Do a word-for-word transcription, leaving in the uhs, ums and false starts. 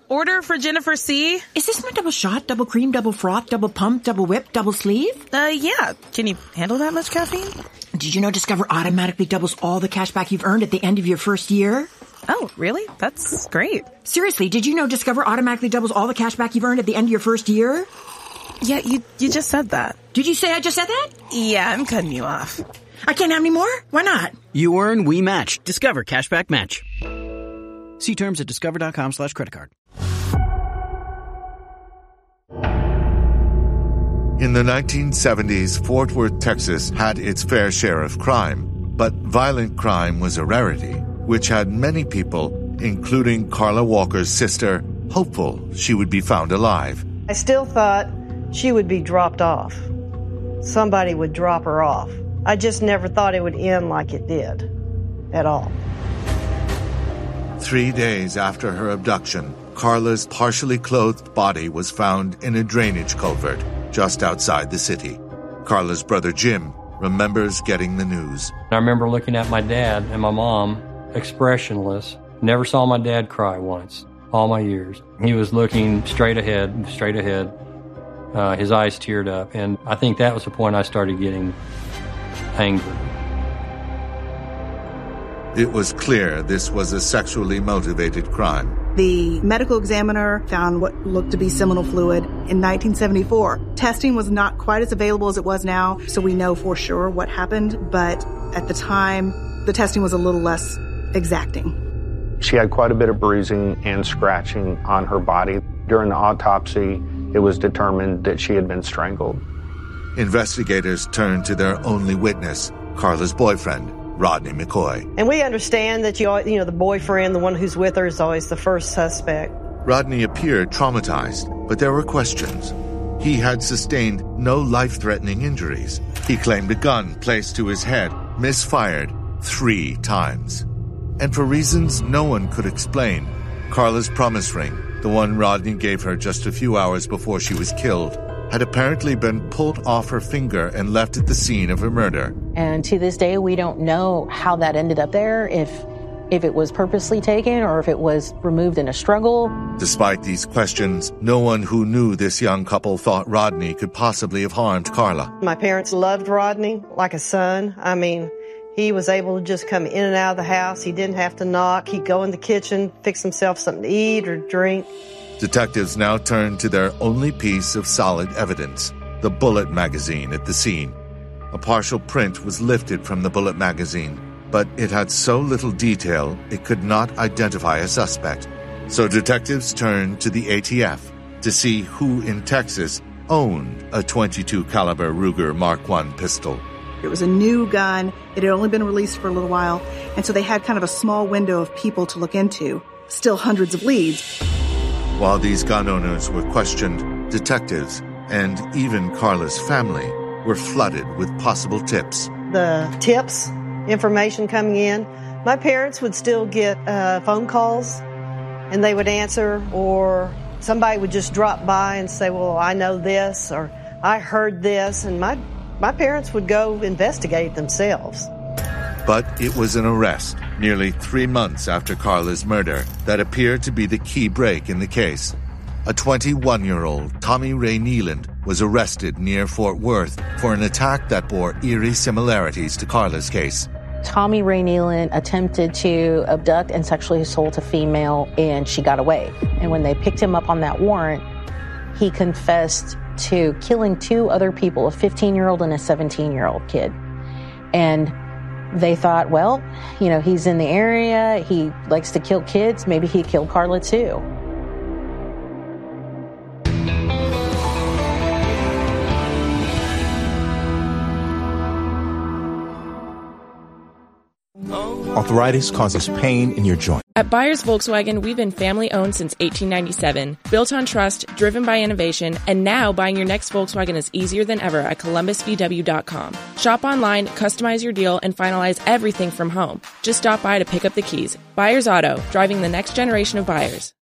order for Jennifer C. Is this my double shot, double cream, double froth, double pump, double whip, double sleeve? Uh, yeah. Can you handle that much caffeine? Did you know Discover automatically doubles all the cash back you've earned at the end of your first year? Oh, really? That's great. Seriously, did you know Discover automatically doubles all the cash back you've earned at the end of your first year? Yeah, you you just said that. Did you say I just said that? Yeah, I'm cutting you off. I can't have any more? Why not? You earn, we match. Discover Cashback Match. See terms at discover.com slash credit card. In the nineteen seventies, Fort Worth, Texas had its fair share of crime, but violent crime was a rarity, which had many people, including Carla Walker's sister, hopeful she would be found alive. I still thought she would be dropped off. Somebody would drop her off. I just never thought it would end like it did, at all. Three days after her abduction, Carla's partially clothed body was found in a drainage culvert just outside the city. Carla's brother Jim remembers getting the news. I remember looking at my dad and my mom, expressionless. Never saw my dad cry once, all my years. He was looking straight ahead, straight ahead. Uh, his eyes teared up, and I think that was the point I started getting angry. It was clear this was a sexually motivated crime. The medical examiner found what looked to be seminal fluid in nineteen seventy-four. Testing was not quite as available as it was now, so we know for sure what happened, but at the time, the testing was a little less exacting. She had quite a bit of bruising and scratching on her body. During the autopsy, it was determined that she had been strangled. Investigators turned to their only witness, Carla's boyfriend, Rodney McCoy. And we understand that you, you know, the boyfriend, the one who's with her, is always the first suspect. Rodney appeared traumatized, but there were questions. He had sustained no life-threatening injuries. He claimed a gun placed to his head misfired three times. And for reasons no one could explain, Carla's promise ring, the one Rodney gave her just a few hours before she was killed, had apparently been pulled off her finger and left at the scene of her murder. And to this day, we don't know how that ended up there, if if it was purposely taken or if it was removed in a struggle. Despite these questions, no one who knew this young couple thought Rodney could possibly have harmed Carla. My parents loved Rodney like a son. I mean, he was able to just come in and out of the house. He didn't have to knock. He'd go in the kitchen, fix himself something to eat or drink. Detectives now turned to their only piece of solid evidence, the bullet magazine at the scene. A partial print was lifted from the bullet magazine, but it had so little detail it could not identify a suspect. So detectives turned to the A T F to see who in Texas owned a twenty-two caliber Ruger Mark one pistol. It was a new gun. It had only been released for a little while, and so they had kind of a small window of people to look into. Still hundreds of leads. While these gun owners were questioned, detectives and even Carla's family were flooded with possible tips. The tips, information coming in, my parents would still get uh, phone calls and they would answer, or somebody would just drop by and say, well, I know this, or I heard this, and my, my parents would go investigate themselves. But it was an arrest, nearly three months after Carla's murder, that appeared to be the key break in the case. A twenty-one-year-old, Tommy Ray Nealand, was arrested near Fort Worth for an attack that bore eerie similarities to Carla's case. Tommy Ray Nealand attempted to abduct and sexually assault a female, and she got away. And when they picked him up on that warrant, he confessed to killing two other people, a fifteen-year-old and a seventeen-year-old kid. And they thought, well, you know, he's in the area, he likes to kill kids, maybe he killed Carla too. Arthritis causes pain in your joint. At Byers Volkswagen, we've been family-owned since eighteen ninety-seven, built on trust, driven by innovation, and now buying your next Volkswagen is easier than ever at columbus v w dot com. Shop online, customize your deal, and finalize everything from home. Just stop by to pick up the keys. Byers Auto, driving the next generation of buyers.